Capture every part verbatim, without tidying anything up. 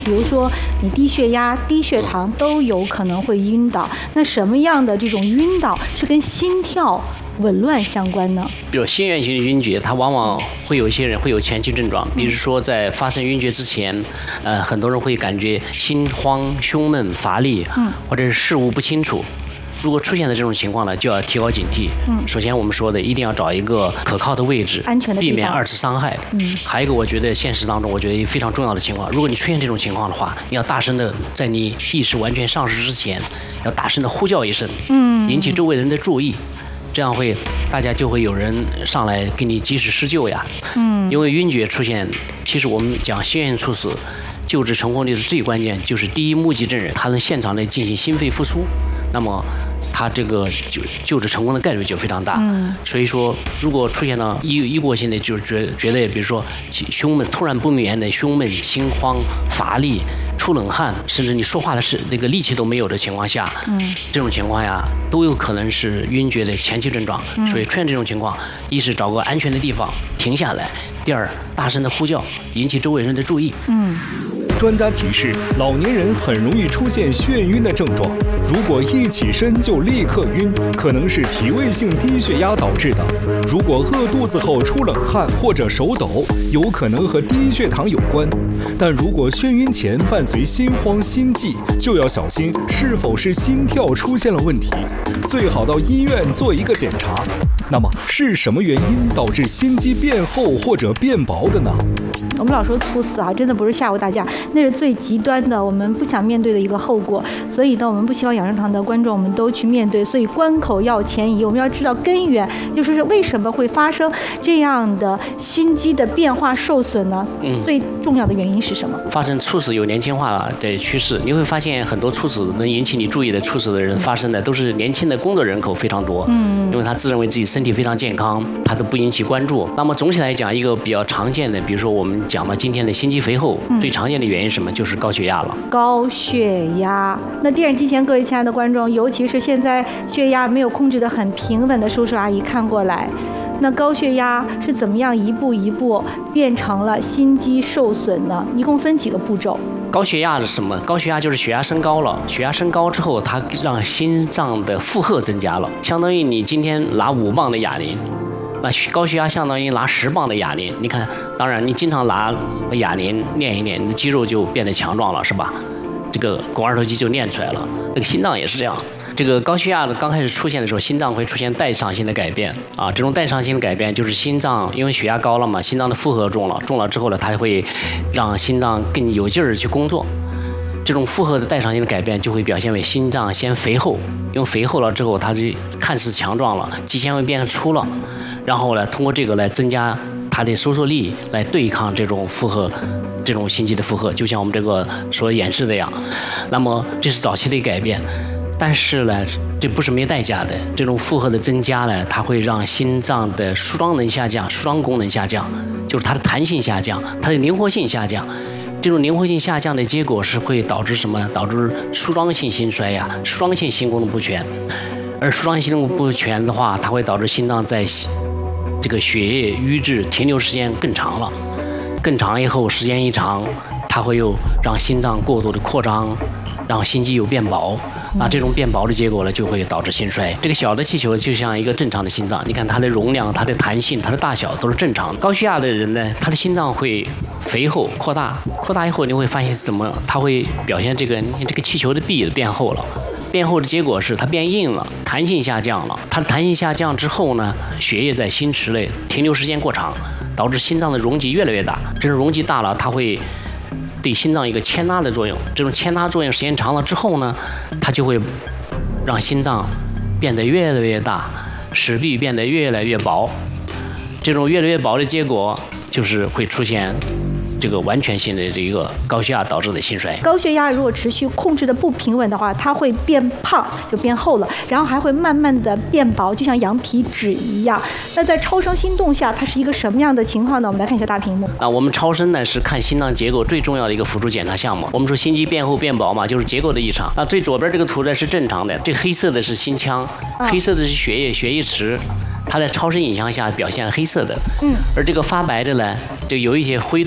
比如说你低血压、低血糖都有可能会晕倒。那什么样的这种晕倒是跟心跳紊乱相关呢？ 比如心源性的晕厥，它往往会有一些人会有前期症状，比如说在发生晕厥之前，呃，很多人会感觉心慌、胸闷、乏力，嗯，或者是事物不清楚。如果出现的这种情况呢，就要提高警惕。嗯，首先我们说的，一定要找一个可靠的位置， 安全的地方， 避免二次伤害。嗯，还有一个，我觉得现实当中，我觉得非常重要的情况，如果你出现这种情况的话，你要大声的，在你意识完全丧失之前，要大声的呼叫一声，嗯，引起周围人的注意，这样会大家就会有人上来给你及时施救呀。嗯，因为晕厥出现，其实我们讲心源性猝死，救治成功率的最关键就是第一目击证人，他能现场内进行心肺复苏，那么他这个救救治成功的概率就非常大。嗯，所以说，如果出现了一一过性的，就是觉觉得，比如说胸闷，突然不眠的胸闷、心慌、乏力、出冷汗，甚至你说话的是那个力气都没有的情况下，嗯，这种情况呀，都有可能是晕厥的前期症状。嗯，所以出现这种情况，一是找个安全的地方停下来，第二，大声的呼叫，引起周围人的注意。嗯。 专家提示，老年人很容易出现眩晕的症状，如果一起身就立刻晕，可能是体位性低血压导致的；如果饿肚子后出冷汗或者手抖，有可能和低血糖有关。但如果眩晕前伴随心慌心悸，就要小心是否是心跳出现了问题，最好到医院做一个检查。那么是什么原因导致心肌变厚或者变薄的呢？ 我们老说猝死啊，真的不是吓唬大家，那是最极端的，我们不想面对的一个后果。所以呢，我们不希望养生堂的观众我们都去面对，所以关口要前移，我们要知道根源，就是为什么会发生这样的心肌的变化受损呢？嗯，最重要的原因是什么？ 发生猝死有年轻化的趋势，你会发现很多猝死能引起你注意的猝死的人发生的都是年轻的工作人口非常多。嗯，因为他自认为自己身体非常健康，他都不引起关注。那么总体来讲，一个比较常见的，比如说我们讲到今天的心肌肥厚，嗯、最常见的原因是什么？就是高血压了。 高血压。那电视机前各位亲爱的观众，尤其是现在血压没有控制得很平稳的叔叔阿姨看过来，那高血压是怎么样一步一步变成了心肌受损呢？一共分几个步骤？ 高血压是什么？高血压就是血压升高了，血压升高之后，它让心脏的负荷增加了，相当于你今天拿五磅的哑铃，那高血压相当于拿十磅的哑铃。你看，当然你经常拿哑铃练一练，你的肌肉就变得强壮了，是吧？这个肱二头肌就练出来了。这个心脏也是这样。这个高血压的刚开始出现的时候，心脏会出现代偿性的改变啊。这种代偿性的改变就是心脏因为血压高了嘛，心脏的负荷重了，重了之后呢，它会让心脏更有劲儿去工作。这种负荷的代偿性的改变就会表现为心脏先肥厚，因为肥厚了之后，它就看似强壮了，肌纤维变粗了，然后呢，通过这个来增加它的收缩力，来对抗这种负荷。这种心肌的负荷，就像我们这个所演示的样。那么这是早期的改变，但是呢，这不是没代价的。这种负荷的增加呢，它会让心脏的舒张能下降，舒张功能下降，就是它的弹性下降，它的灵活性下降。这种灵活性下降的结果是会导致什么？导致舒张性心衰呀，舒张性心功能不全。而舒张性功能不全的话，它会导致心脏在这个血液瘀滞停留时间更长了。更长以后，时间一长，它会又让心脏过度的扩张，让心肌有变薄。那这种变薄的结果呢，就会导致心衰。这个小的气球就像一个正常的心脏，你看它的容量、它的弹性、它的大小都是正常的。高血压的人呢，他的心脏会肥厚、扩大，扩大以后你会发现怎么？它会表现这个这个气球的壁变厚了。变厚的结果是它变硬了，弹性下降了。它的弹性下降之后呢，血液在心池内停留时间过长，导致心脏的容积越来越大。这种容积大了，它会对心脏一个牵拉的作用。这种牵拉作用时间长了之后呢，它就会让心脏变得越来越大，室壁变得越来越薄。这种越来越薄的结果就是会出现这个完全性的这一个高血压导致的心衰。 高血压如果持续控制的不平稳的话，它会变胖，就变厚了，然后还会慢慢的变薄，就像羊皮纸一样。那在超声心动下，它是一个什么样的情况呢？我们来看一下大屏幕。 啊，我们超声呢是看心脏结构最重要的一个辅助检查项目。我们说心肌变厚变薄嘛，就是结构的异常。那最左边这个图呢是正常的，这黑色的是心腔，黑色的是血液血液池。它在超声影像下表现黑色的，嗯，而这个发白的呢，就有一些灰度的呢，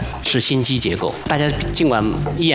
是心肌结构。大家尽管一眼